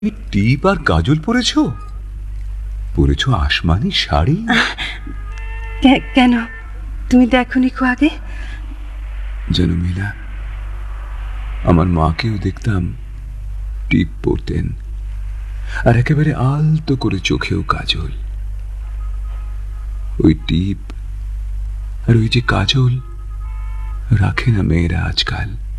টিপ আর কাজল পরেছো? পরেছো আসমানি শাড়ি? কেন, তুমি দেখোনি কো আগে? জানো মিলা, আমার মাকেও দেখতাম টিপ পরতেন, আর একেবারে আলতো করে চোখেও কাজল। ওই টিপ আর ওই যে কাজল রাখে না মেয়েরা আজকাল।